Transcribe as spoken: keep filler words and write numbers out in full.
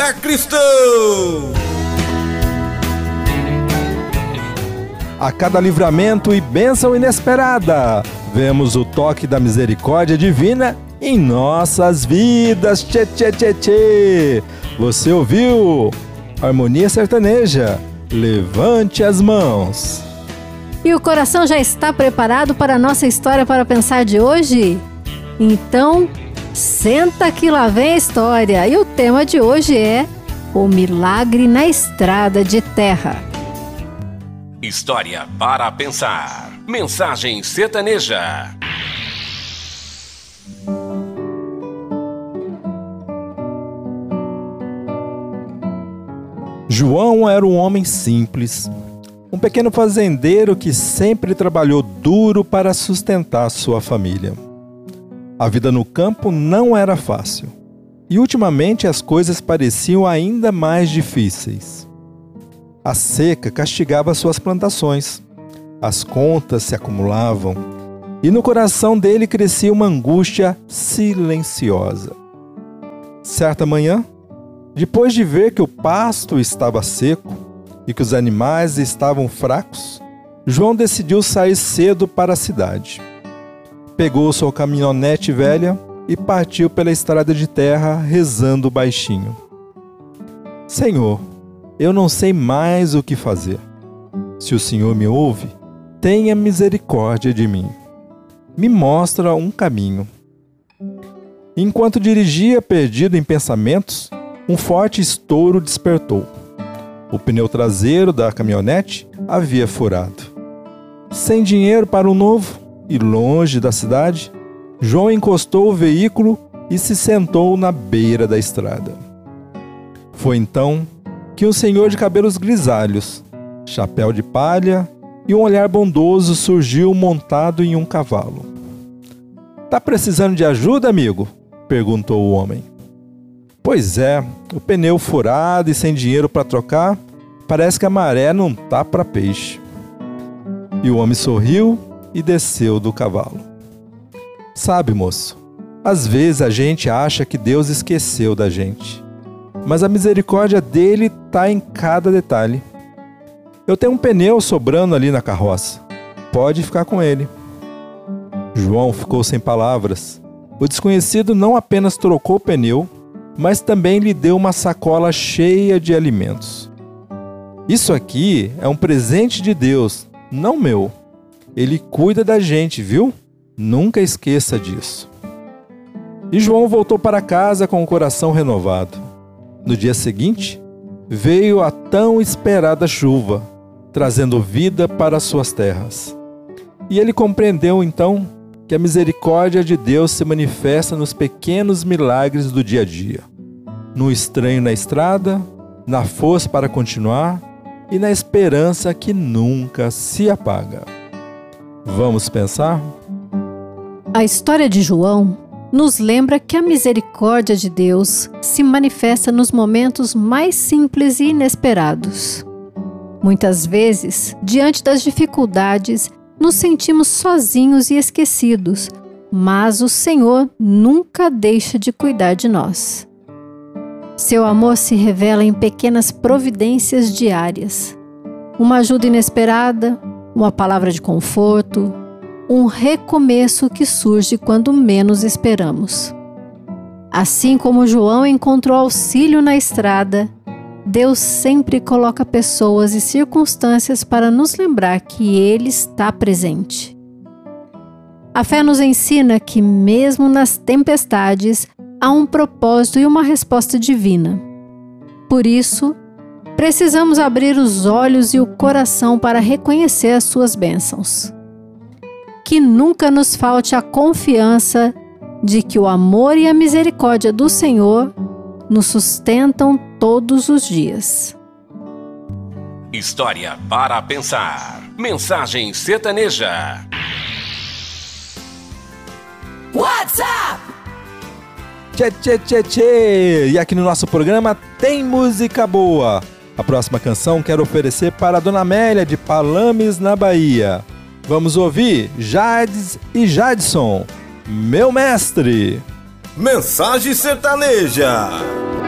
Olá, cristão! A cada livramento e bênção inesperada, vemos o toque da misericórdia divina em nossas vidas. Tchê, tchê, tchê, tchê. Você ouviu? Harmonia Sertaneja. Levante as mãos. E o coração já está preparado para a nossa história para pensar de hoje? Então, senta que lá vem a história. E o tema de hoje é o milagre na estrada de terra. História para pensar. Mensagem sertaneja. João era um homem simples, um pequeno fazendeiro que sempre trabalhou duro para sustentar sua família. A vida no campo não era fácil, e ultimamente as coisas pareciam ainda mais difíceis. A seca castigava suas plantações, as contas se acumulavam, e no coração dele crescia uma angústia silenciosa. Certa manhã, depois de ver que o pasto estava seco e que os animais estavam fracos, João decidiu sair cedo para a cidade. Pegou sua caminhonete velha e partiu pela estrada de terra, rezando baixinho. Senhor, eu não sei mais o que fazer. Se o Senhor me ouve, tenha misericórdia de mim. Me mostra um caminho. Enquanto dirigia perdido em pensamentos, um forte estouro despertou. O pneu traseiro da caminhonete havia furado. Sem dinheiro para um novo e longe da cidade, João encostou o veículo e se sentou na beira da estrada. Foi então que um senhor de cabelos grisalhos, chapéu de palha e um olhar bondoso surgiu montado em um cavalo. "Tá precisando de ajuda, amigo?" perguntou o homem. "Pois é, o pneu furado e sem dinheiro para trocar, parece que a maré não tá para peixe." E o homem sorriu e desceu do cavalo. "Sabe, moço, às vezes a gente acha que Deus esqueceu da gente, mas a misericórdia dele está em cada detalhe. Eu tenho um pneu sobrando ali na carroça. Pode ficar com ele." João ficou sem palavras. O desconhecido não apenas trocou o pneu, mas também lhe deu uma sacola cheia de alimentos. "Isso aqui é um presente de Deus, não meu. Ele cuida da gente, viu? Nunca esqueça disso." E João voltou para casa com o coração renovado. No dia seguinte, veio a tão esperada chuva, trazendo vida para suas terras. E ele compreendeu então que a misericórdia de Deus se manifesta nos pequenos milagres do dia a dia, no estranho na estrada, na força para continuar e na esperança que nunca se apaga. Vamos pensar? A história de João nos lembra que a misericórdia de Deus se manifesta nos momentos mais simples e inesperados. Muitas vezes, diante das dificuldades, nos sentimos sozinhos e esquecidos, mas o Senhor nunca deixa de cuidar de nós. Seu amor se revela em pequenas providências diárias. Uma ajuda inesperada, uma palavra de conforto, um recomeço que surge quando menos esperamos. Assim como João encontrou auxílio na estrada, Deus sempre coloca pessoas e circunstâncias para nos lembrar que Ele está presente. A fé nos ensina que, mesmo nas tempestades, há um propósito e uma resposta divina. Por isso, precisamos abrir os olhos e o coração para reconhecer as suas bênçãos. Que nunca nos falte a confiança de que o amor e a misericórdia do Senhor nos sustentam todos os dias. História para pensar. Mensagem sertaneja. WhatsApp! Tchê, tchê, tchê, tchê! E aqui no nosso programa tem música boa. A próxima canção quero oferecer para a Dona Amélia de Palames, na Bahia. Vamos ouvir Jades e Jadson, Meu Mestre. Mensagem sertaneja.